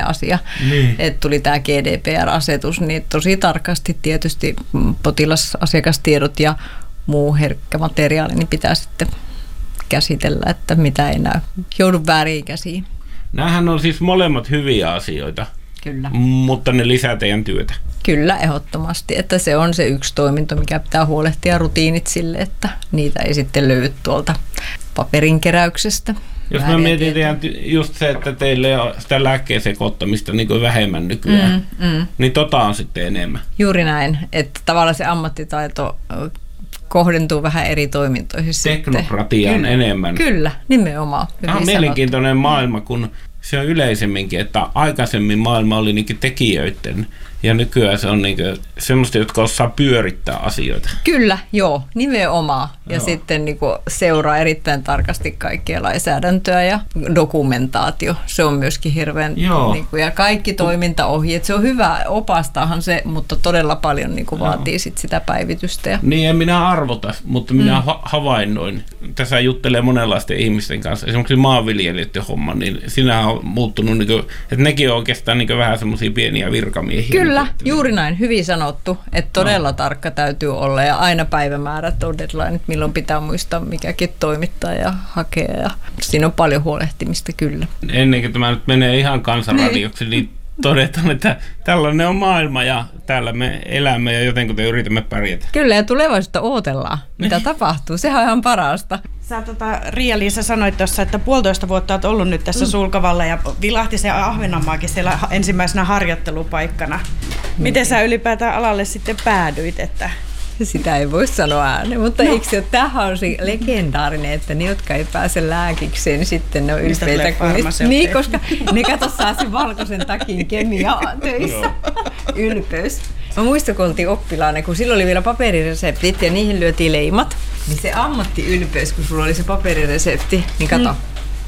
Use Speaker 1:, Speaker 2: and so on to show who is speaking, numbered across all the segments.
Speaker 1: asia. Niin. Että tuli tämä GDPR-asetus, niin tosi tarkasti tietysti potilasasiakastiedot ja muu herkkä materiaali niin pitää sitten käsitellä, että mitä ei joudu vääriin käsiin.
Speaker 2: Nämähän on siis molemmat hyviä asioita,
Speaker 1: kyllä.
Speaker 2: Mutta ne lisää teidän työtä.
Speaker 1: Kyllä, ehdottomasti, että se on se yksi toiminto, mikä pitää huolehtia rutiinit sille, että niitä ei sitten löydy tuolta paperinkeräyksestä.
Speaker 2: Jos mä mietin just se, että teille ei ole sitä lääkkeen sekoittamista niin kuin vähemmän nykyään, niin on sitten enemmän.
Speaker 1: Juuri näin, että tavallaan se ammattitaito kohdentuu vähän eri toimintoihin.
Speaker 2: Teknokratiaan enemmän.
Speaker 1: Kyllä, nimenomaan.
Speaker 2: Tämä on mielenkiintoinen maailma, kun se on yleisemminkin, että aikaisemmin maailma oli niinkin tekijöiden ja nykyään se on niinku semmoista, jotka osaa pyörittää asioita.
Speaker 1: Kyllä, joo, nimenomaan. Ja sitten niinku seuraa erittäin tarkasti kaikkia lainsäädäntöä ja dokumentaatio. Se on myöskin hirveän, niinku, ja kaikki toimintaohjeet. Se on hyvä, opastaahan se, mutta todella paljon niinku vaatii sit sitä päivitystä.
Speaker 2: Niin, en minä arvota, mutta minä havainnoin. Tässä juttelee monenlaisten ihmisten kanssa. Esimerkiksi maanviljelijöiden homma, niin sinähän on muuttunut, niinku, että nekin on oikeastaan niinku vähän semmoisia pieniä virkamiehiä.
Speaker 1: Kyllä, juuri näin, hyvin sanottu, että todella tarkka täytyy olla ja aina päivämäärät on deadline, milloin pitää muistaa mikäkin toimittaa ja hakea ja siinä on paljon huolehtimista kyllä.
Speaker 2: Ennen kuin tämä nyt menee ihan kansanradioksi, niin todetaan, että tällainen on maailma ja täällä me elämme ja jotenkin yritämme pärjätä.
Speaker 1: Kyllä ja tulevaisuutta odotellaan, mitä tapahtuu, sehän on ihan parasta.
Speaker 3: Sä Riia-Liisa sanoit tuossa, että 1,5 vuotta olet ollut nyt tässä Sulkavalla ja vilahti se Ahvenanmaakin siellä ensimmäisenä harjoittelupaikkana. Miten sä ylipäätään alalle sitten päädyit? Että...
Speaker 1: Sitä ei voi sanoa ääneen, mutta eikö se, tämähän on se legendaarinen, että ne, jotka ei pääse lääkikseen, niin sitten ne on ylpeitä. Niin, koska ne saa sen valkoisen takin kemiaan töissä. Ylpeys. Mä muistan, kun oltiin oppilaana, kun silloin oli vielä paperireseptit ja niihin lyötiin leimat, niin se ammattiylpeys, kun sulla oli se paperiresepti, niin kato.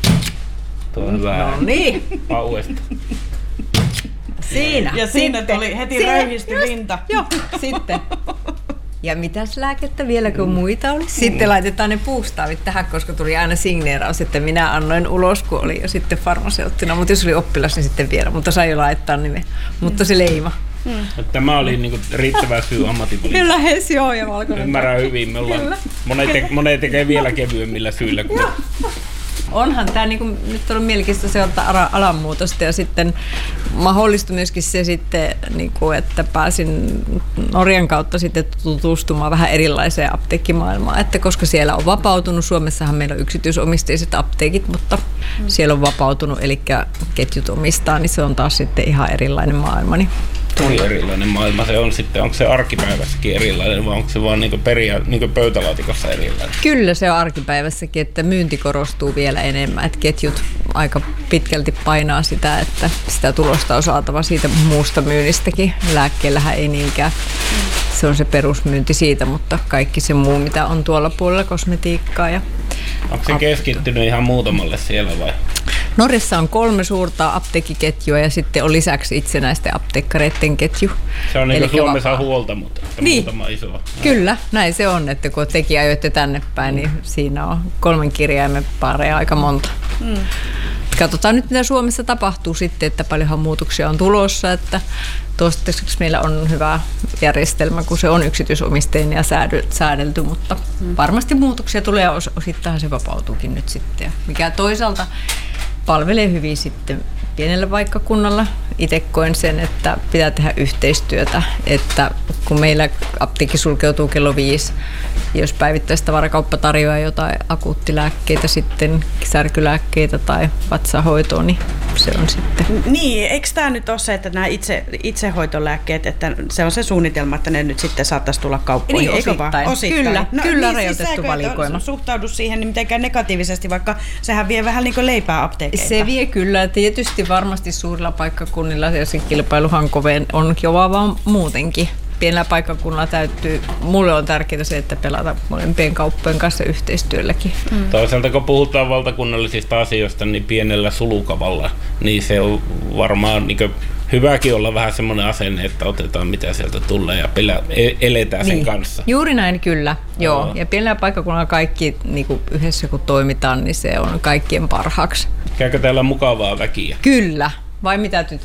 Speaker 2: Tuo on hyvä.
Speaker 1: No niin.
Speaker 2: Pauesta.
Speaker 1: Siinä.
Speaker 3: Ja siinä tuli heti röyhisti rinta.
Speaker 1: Joo, sitten. Ja mitäs lääkettä vielä, kun muita oli? Sitten laitetaan ne puustaavit tähän, koska tuli aina signeeraus, että minä annoin ulos, kun oli jo sitten farmaseuttina. Mutta jos oli oppilas, niin sitten vielä. Mutta sai jo laittaa nimen. Mutta se leima.
Speaker 2: Tämä oli niinku riittävä syy ammattipolitiikkaan.
Speaker 1: Kyllä, lähes joo, ja valkoinen.
Speaker 2: Ymmärrän hyvin. Me ollaan, monet tekee vielä kevyemmillä syillä.
Speaker 1: Onhan tämä niin kuin, nyt on mielenkiintoista seurata alanmuutosta ja sitten mahdollistui myöskin se sitten, niin kuin, että pääsin Norjan kautta sitten tutustumaan vähän erilaiseen apteekkimaailmaan, että koska siellä on vapautunut, Suomessahan meillä on yksityisomisteiset apteekit, mutta siellä on vapautunut, eli ketjut omistaa, niin se on taas sitten ihan erilainen maailma. Niin
Speaker 2: Kuinka erilainen maailma se on sitten? Onko se arkipäivässäkin erilainen vai onko se vaan niin pöytälaatikossa erilainen?
Speaker 1: Kyllä se on arkipäivässäkin, että myynti korostuu vielä enemmän. Että ketjut aika pitkälti painaa sitä, että sitä tulosta on saatava siitä muusta myynnistäkin. Lääkkeellähän ei niinkään. Se on se perusmyynti siitä, mutta kaikki se muu, mitä on tuolla puolella, kosmetiikkaa ja
Speaker 2: onko se keskittynyt ihan muutamalle siellä vai?
Speaker 1: Norjassa on 3 suurta apteekkiketjua ja sitten on lisäksi itsenäisten apteekkareiden ketju.
Speaker 2: Se on niin kuin Suomessa huolta, mutta
Speaker 1: niin.
Speaker 2: Muutama iso.
Speaker 1: Kyllä, näin se on, että kun tekin ajoitte tänne päin, niin siinä on 3 kirjaimen pareja aika monta. Katsotaan nyt, mitä Suomessa tapahtuu sitten, että paljonhan muutoksia on tulossa, että toistaiseksi meillä on hyvä järjestelmä, kun se on yksityisomisteinen ja säädelty, mutta varmasti muutoksia tulee ja osittain se vapautuukin nyt sitten, mikä toisaalta palvelee hyvin sitten pienellä paikkakunnalla. Itse koen sen, että pitää tehdä yhteistyötä, että kun meillä apteekki sulkeutuu kello 5, jos päivittäistavarakauppa tarjoaa jotain akuuttilääkkeitä, sitten särkylääkkeitä tai vatsahoitoa, niin se on sitten.
Speaker 3: Niin, eikö tämä nyt ole se, että nämä itsehoitolääkkeet, että se on se suunnitelma, että ne nyt sitten saattaisi tulla kauppoihin,
Speaker 1: niin, osittain. Kyllä,
Speaker 3: no,
Speaker 1: kyllä
Speaker 3: niin,
Speaker 1: rajoitettu valikoima.
Speaker 3: Suhtaudu siihen niin mitenkään negatiivisesti, vaikka sehän vie vähän niin kuin leipää apteekeilta.
Speaker 1: Se vie kyllä, tietysti varmasti suurilla paikkakunnilla ja se kilpailuhan on kovaa vaan muutenkin. Pienellä paikkakunnalla mulle on tärkeää se, että pelata molempien kauppojen kanssa yhteistyölläkin.
Speaker 2: Toisaalta kun puhutaan valtakunnallisista asioista, niin pienellä Sulukavalla, niin se on varmaan niin hyväkin olla vähän semmoinen asenne, että otetaan mitä sieltä tulee ja eletään sen kanssa.
Speaker 1: Juuri näin kyllä, joo. Ja pienellä paikkakunnalla kaikki niin kuin yhdessä kun toimitaan, niin se on kaikkien parhaaksi.
Speaker 2: Käykö täällä mukavaa väkiä?
Speaker 1: Kyllä. Vai mitä tytöt?